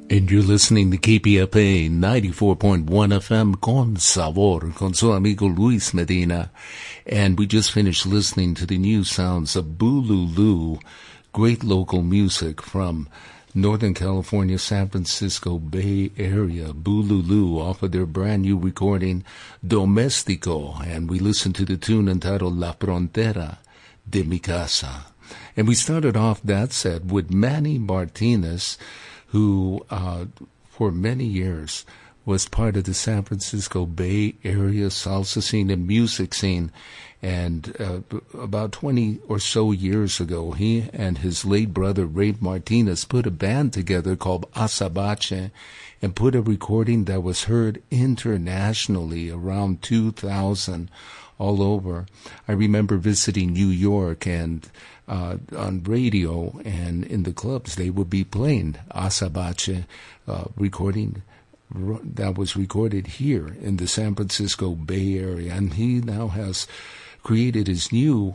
And you're listening to KPFA 94.1 FM Con Sabor, con su amigo Luis Medina. And we just finished listening to the new sounds of Bululu, great local music from Northern California, San Francisco Bay Area. Bululu off of their brand new recording, Domestico. And we listened to the tune entitled La Frontera de Mi Casa. And we started off that set with Manny Martinez, who for many years was part of the San Francisco Bay Area salsa scene and music scene. And about 20 or so years ago, he and his late brother, Ray Martinez, put a band together called Azabache and put a recording that was heard internationally around 2000 all over. I remember visiting New York and on radio and in the clubs, they would be playing Azabache recording that was recorded here in the San Francisco Bay Area. And he now has created his Nuevo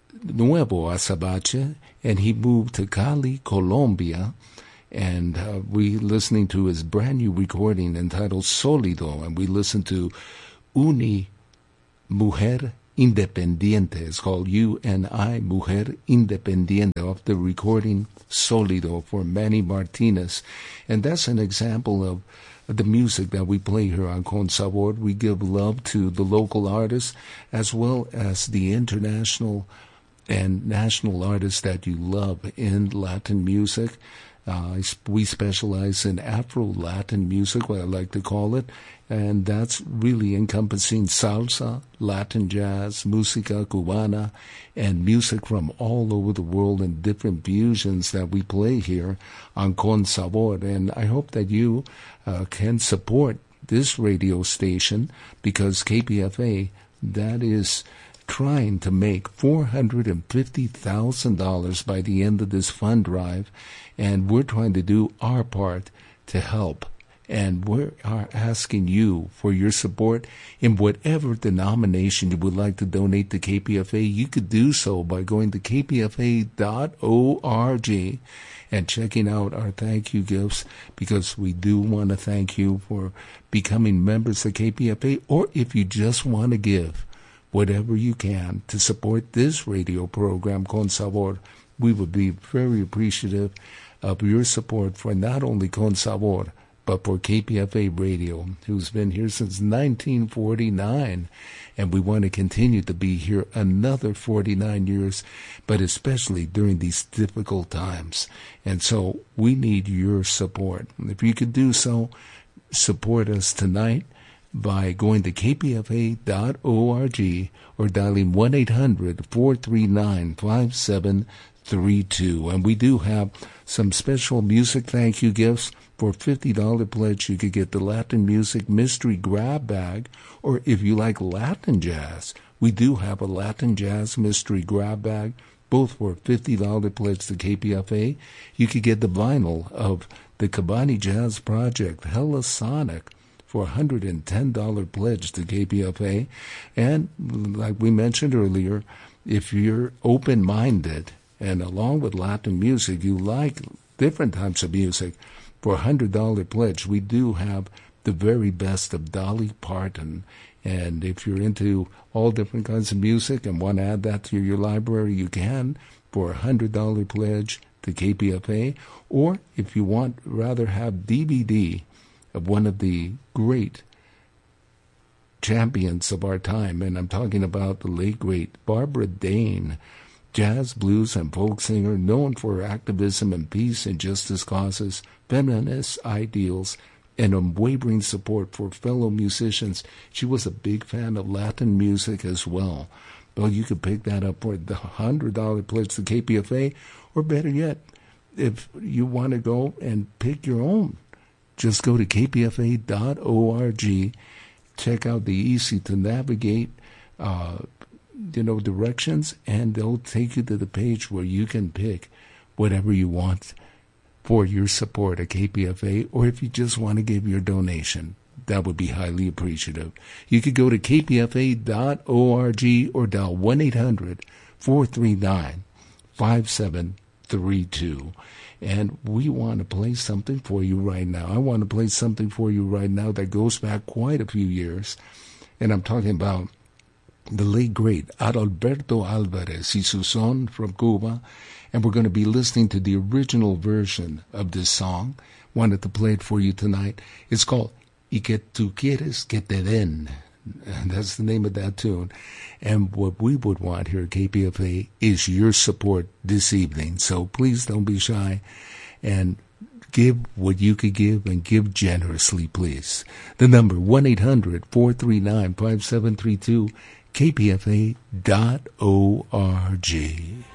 Azabache, and he moved to Cali, Colombia. And we listening to his brand new recording entitled Solido, and we listened to Uni Mujer Independiente. It's called UNI, Mujer Independiente, off the recording Solido for Manny Martinez. And that's an example of the music that we play here on Con Sabor. We give love to the local artists as well as the international and national artists that you love in Latin music. We specialize in Afro-Latin music, what I like to call it, and that's really encompassing salsa, Latin jazz, música cubana, and music from all over the world in different fusions that we play here on Con Sabor. And I hope that you can support this radio station, because KPFA, that is trying to make $450,000 by the end of this fund drive, and we're trying to do our part to help. And we are asking you for your support in whatever denomination you would like to donate to KPFA. You could do so by going to kpfa.org and checking out our thank you gifts, because we do want to thank you for becoming members of KPFA, or if you just want to give whatever you can to support this radio program, Con Sabor. We would be very appreciative of your support for not only Con Sabor, but for KPFA Radio, who's been here since 1949. And we want to continue to be here another 49 years, but especially during these difficult times. And so we need your support. If you could do so, support us tonight by going to kpfa.org or dialing 1-800-439-5732. And we do have some special music thank you gifts. For $50 pledge, you could get the Latin Music Mystery Grab Bag, or if you like Latin jazz, we do have a Latin Jazz Mystery Grab Bag, both for $50 pledge to KPFA. You could get the vinyl of the Kabani Jazz Project, Hella Sonic, for $110 pledge to KPFA. And like we mentioned earlier, if you're open-minded and along with Latin music, you like different types of music, for $100 pledge, we do have the very best of Dolly Parton. And if you're into all different kinds of music and want to add that to your library, you can for a $100 pledge to KPFA. Or if you want rather have DVD of one of the great champions of our time, and I'm talking about the late, great Barbara Dane, jazz, blues, and folk singer known for her activism and peace and justice causes, feminist ideals, and unwavering support for fellow musicians. She was a big fan of Latin music as well. Well, you could pick that up for the $100 pledge to KPFA, or better yet, if you want to go and pick your own, just go to kpfa.org, check out the easy to navigate directions, and they'll take you to the page where you can pick whatever you want for your support at KPFA, or if you just want to give your donation, that would be highly appreciative. You could go to kpfa.org or dial 1-800-439-5732. 5732. And we want to play something for you right now. I want to play something for you right now that goes back quite a few years. And I'm talking about the late, great Adalberto Alvarez y su son from Cuba. And we're going to be listening to the original version of this song. Wanted to play it for you tonight. It's called Y que tú quieres que te den. And that's the name of that tune. And what we would want here at KPFA is your support this evening. So please don't be shy and give what you could give, and give generously, please. The number 1-800-439-5732, kpfa.org.